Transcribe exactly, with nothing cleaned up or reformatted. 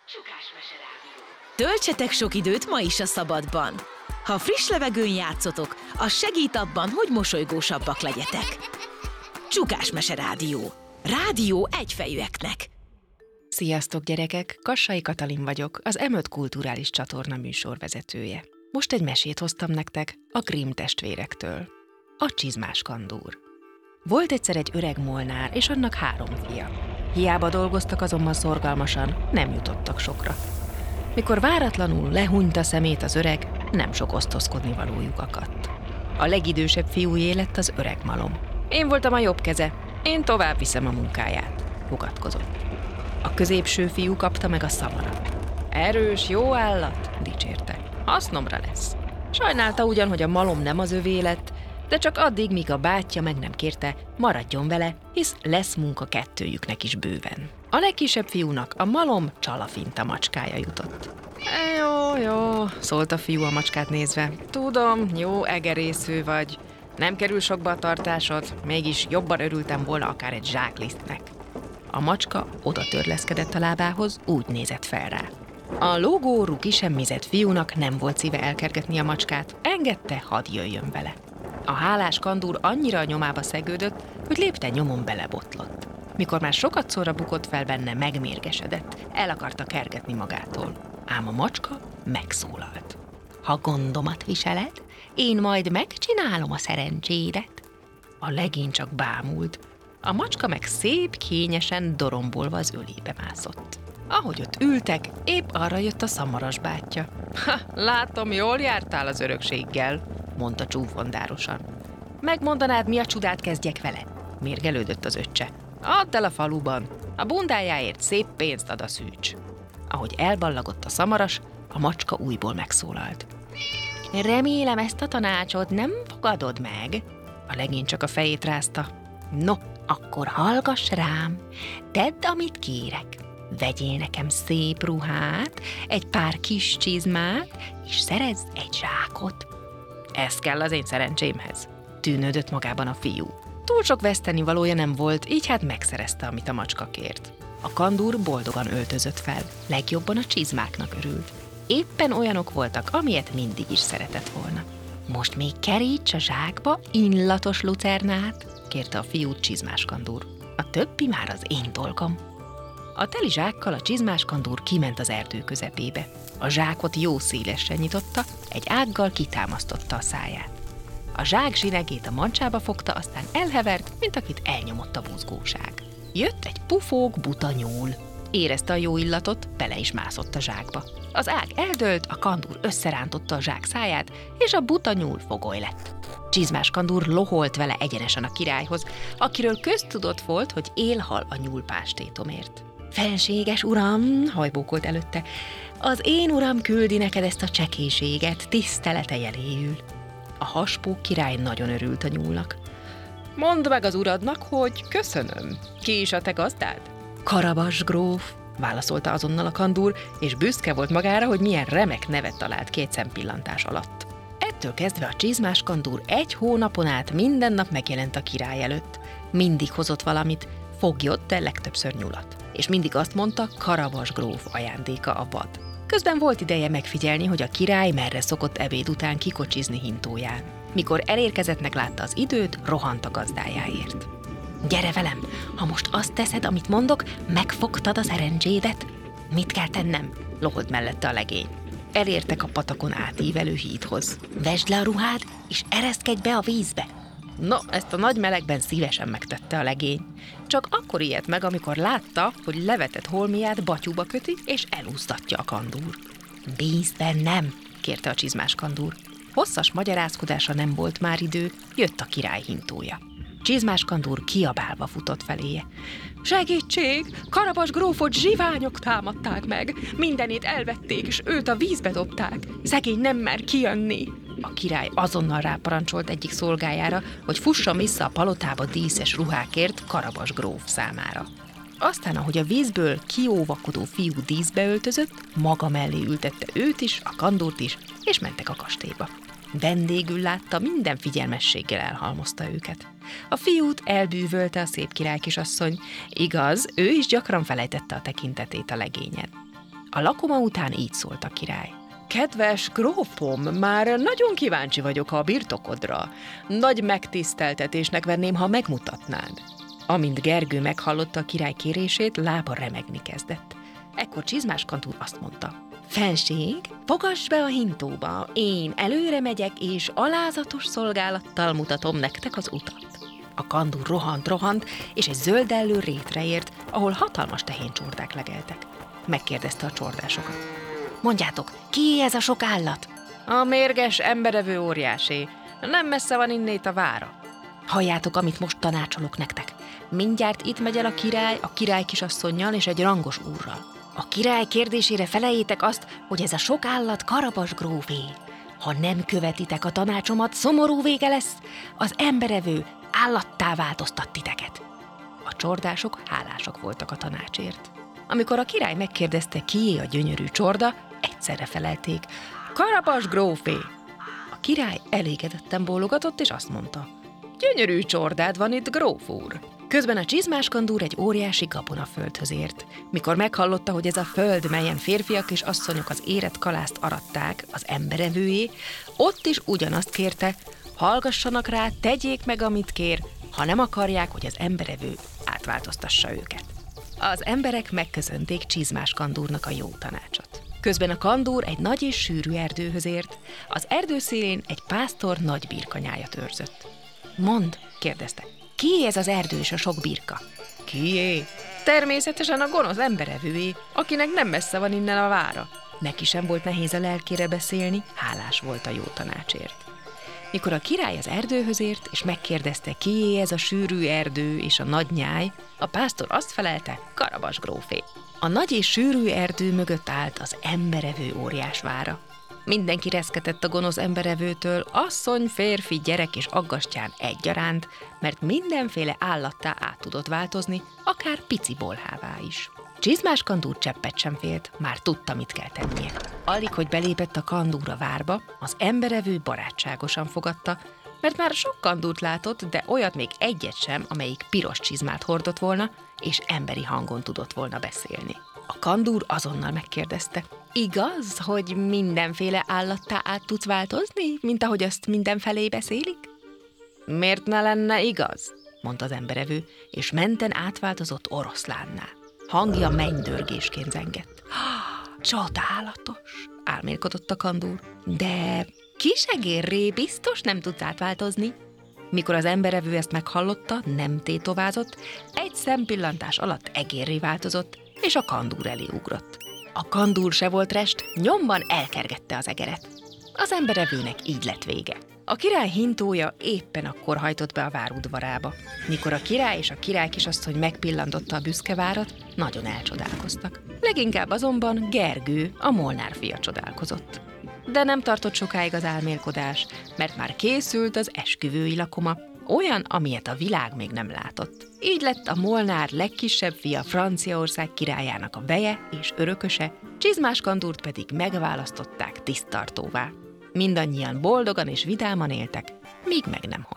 Csukásmese Rádió. Töltsetek sok időt ma is a szabadban. Ha friss levegőn játszotok, az segít abban, hogy mosolygósabbak legyetek. Csukásmese Rádió. Rádió egyfejűeknek. Sziasztok gyerekek, Kassai Katalin vagyok, az em öt kulturális csatorna műsorvezetője. Most egy mesét hoztam nektek a Grimm testvérektől. A csizmás kandúr. Volt egyszer egy öreg molnár, és annak három fia. Hiába dolgoztak azonban szorgalmasan, nem jutottak sokra. Mikor váratlanul lehúnyta szemét az öreg, nem sok osztozkodni valójuk akadt. A legidősebb fiújé lett az öreg malom. Én voltam a jobb keze, én tovább viszem a munkáját, fogadkozott. A középső fiú kapta meg a szamarat. Erős, jó állat, dicsérte. Hasznomra lesz. Sajnálta ugyan, hogy a malom nem az övé lett, de csak addig, míg a bátyja meg nem kérte, maradjon vele, hisz lesz munka kettőjüknek is bőven. A legkisebb fiúnak a malom csalafinta macskája jutott. E, jó, jó, szólt a fiú a macskát nézve. Tudom, jó egerésző vagy. Nem kerül sokba a tartásod, mégis jobban örültem volna akár egy zsáklisztnek. A macska oda törleszkedett a lábához, úgy nézett fel rá. A lógó, ruki semmizett fiúnak nem volt szíve elkergetni a macskát, engedte, hadd jöjjön vele. A hálás kandúr annyira a nyomába szegődött, hogy lépten nyomon belebotlott. Mikor már sokat szorra bukott fel benne, megmérgesedett, el akarta kergetni magától. Ám a macska megszólalt. Ha gondomat viseled, én majd megcsinálom a szerencsédet. A legény csak bámult. A macska meg szép, kényesen dorombolva az ölébe mászott. Ahogy ott ültek, épp arra jött a szamaras bátyja. Ha, látom, jól jártál az örökséggel, mondta csúfondárosan. Megmondanád, mi a csodát kezdjek vele? Mérgelődött az öccse. Add el a faluban, a bundájáért szép pénzt ad a szűcs. Ahogy elballagott a szamaras, a macska újból megszólalt. Remélem, ezt a tanácsot nem fogadod meg? A legény csak a fejét rázta. No, akkor hallgass rám, tedd, amit kérek. Vegyél nekem szép ruhát, egy pár kis csizmát, és szerezz egy zsákot. Ez kell az én szerencsémhez, tűnődött magában a fiú. Túl sok vesztenivalója nem volt, így hát megszerezte, amit a macska kért. A kandúr boldogan öltözött fel, legjobban a csizmáknak örült. Éppen olyanok voltak, amilyet mindig is szeretett volna. Most még keríts a zsákba illatos lucernát, kérte a fiú csizmás kandúr. A többi már az én dolgom. A teli zsákkal a csizmás kandúr kiment az erdő közepébe. A zsákot jó szélesen nyitotta, egy ággal kitámasztotta a száját. A zsák zsinegét a mancsába fogta, aztán elhevert, mint akit elnyomott a buzgóság. Jött egy pufók buta nyúl. Érezte a jó illatot, bele is mászott a zsákba. Az ág eldőlt, a kandúr összerántotta a zsák száját, és a buta nyúl fogoly lett. Csizmás kandúr loholt vele egyenesen a királyhoz, akiről köztudott volt, hogy élhal a nyúlpástétomért. Felséges uram, hajbókolt előtte, az én uram küldi neked ezt a csekéséget, tisztelete jeléül. A haspó király nagyon örült a nyúlnak. Mondd meg az uradnak, hogy köszönöm. Ki is a te gazdád? Karabas gróf, válaszolta azonnal a kandúr, és büszke volt magára, hogy milyen remek nevet talált két szempillantás alatt. Ettől kezdve a csizmás kandúr egy hónapon át minden nap megjelent a király előtt. Mindig hozott valamit, foglyot, de legtöbbször nyulat. És mindig azt mondta, Karabas gróf ajándéka a vad. Közben volt ideje megfigyelni, hogy a király merre szokott ebéd után kikocsizni hintóján. Mikor elérkezettnek látta az időt, rohant a gazdájáért. Gyere velem, ha most azt teszed, amit mondok, megfogtad a szerencsédet. Mit kell tennem? Loholt mellette a legény. Elértek a patakon átívelő hídhoz. Vesd le a ruhád, és ereszkedj be a vízbe. No, ezt a nagy melegben szívesen megtette a legény. Csak akkor ijedt meg, amikor látta, hogy levetett holmiát batyúba köti, és elúsztatja a kandúr. Bízz bennem, kérte a csizmás kandúr. Hosszas magyarázkodásra nem volt már idő, jött a király hintója. Csizmás kandúr kiabálva futott feléje. Segítség! Karabas grófot zsiványok támadták meg, mindenét elvették, és őt a vízbe dobták. Szegény nem mer kijönni. A király azonnal ráparancsolt egyik szolgájára, hogy fusson vissza a palotába díszes ruhákért Karabas gróf számára. Aztán, ahogy a vízből kióvakodó fiú díszbe öltözött, maga mellé ültette őt is, a kandúrt is, és mentek a kastélyba. Vendégül látta, minden figyelmességgel elhalmozta őket. A fiút elbűvölte a szép királykisasszony, igaz, ő is gyakran felejtette a tekintetét a legényen. A lakoma után így szólt a király. Kedves grófom, már nagyon kíváncsi vagyok a birtokodra. Nagy megtiszteltetésnek venném, ha megmutatnád. Amint Gergő meghallotta a király kérését, lába remegni kezdett. Ekkor Csizmás Kandúr azt mondta. Fenség, fogass be a hintóba, én előre megyek, és alázatos szolgálattal mutatom nektek az utat. A kandúr rohant-rohant, és egy zöldellő rétre ért, ahol hatalmas tehéncsordák legeltek. Megkérdezte a csordásokat. Mondjátok, ki ez a sok állat? A mérges, emberevő óriásé. Nem messze van innét a vára. Halljátok, amit most tanácsolok nektek. Mindjárt itt megy el a király, a király kisasszonnyal és egy rangos úrral. A király kérdésére feleljétek azt, hogy ez a sok állat Karabas grófé. Ha nem követitek a tanácsomat, szomorú vége lesz, az emberevő állattá változtat titeket. A csordások hálásak voltak a tanácsért. Amikor a király megkérdezte, kié a gyönyörű csorda, egyszerre felelték, Karabas grófé. A király elégedetten bólogatott, és azt mondta, gyönyörű csordád van itt, gróf úr. Közben a Csizmás Kandúr egy óriási gabonaföldhöz ért. Mikor meghallotta, hogy ez a föld, melyen férfiak és asszonyok az érett kalászt aratták, az emberevőjé, ott is ugyanazt kérte, hallgassanak rá, tegyék meg, amit kér, ha nem akarják, hogy az emberevő átváltoztassa őket. Az emberek megköszönték Csizmás Kandúrnak a jó tanácsot. Közben a kandúr egy nagy és sűrű erdőhöz ért, az erdő szélén egy pásztor nagy birkanyájat őrzött. Mondd, kérdezte, ki ez az erdő és a sok birka? Kié? Természetesen a gonosz emberevőé, akinek nem messze van innen a vára. Neki sem volt nehéz a lelkére beszélni, hálás volt a jó tanácsért. Mikor a király az erdőhöz ért, és megkérdezte, kié ez a sűrű erdő és a nagy nyáj, a pásztor azt felelte, Karabas grófé. A nagy és sűrű erdő mögött állt az emberevő óriás vára. Mindenki reszketett a gonosz emberevőtől, asszony, férfi, gyerek és aggastyán egyaránt, mert mindenféle állattá át tudott változni, akár pici bolhává is. Csizmás Kandúr cseppet sem félt, már tudta, mit kell tennie. Alig, hogy belépett a kandúr a várba, az emberevő barátságosan fogadta, mert már sok kandúrt látott, de olyat még egyet sem, amelyik piros csizmát hordott volna, és emberi hangon tudott volna beszélni. A kandúr azonnal megkérdezte, igaz, hogy mindenféle állattá át tudsz változni, mint ahogy azt mindenfelé beszélik? Miért ne lenne igaz? Mondta az emberevő, és menten átváltozott oroszlánná. Hangja mennydörgésként zengett. Csodálatos, álmélkodott a kandúr, de kisegérré biztos nem tudsz átváltozni. Mikor az emberevő ezt meghallotta, nem tétovázott, egy szempillantás alatt egérré változott, és a kandúr elé ugrott. A kandúr se volt rest, nyomban elkergette az egeret. Az emberevőnek így lett vége. A király hintója éppen akkor hajtott be a vár udvarába. Mikor a király és a király kisasszony megpillantotta a büszke várat, nagyon elcsodálkoztak. Leginkább azonban Gergő, a Molnár fia csodálkozott. De nem tartott sokáig az álmélkodás, mert már készült az esküvői lakoma, olyan, amilyet a világ még nem látott. Így lett a Molnár legkisebb fia Franciaország királyának a veje és örököse, Csizmás Kandúrt pedig megválasztották tiszttartóvá. Mindannyian boldogan és vidáman éltek, míg meg nem halt.